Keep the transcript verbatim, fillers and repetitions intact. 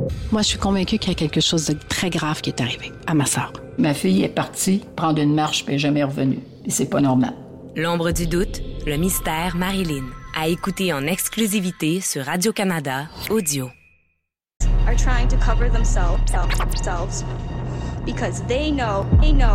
Moi, je suis convaincue qu'il y a quelque chose de très grave qui est arrivé à ma sœur. Ma fille est partie prendre une marche puis elle n'est jamais revenue. Et c'est pas normal. L'ombre du doute, le mystère Marilyn. À écouter en exclusivité sur Radio-Canada Audio. Are trying to cover themselves, themselves because they know, they know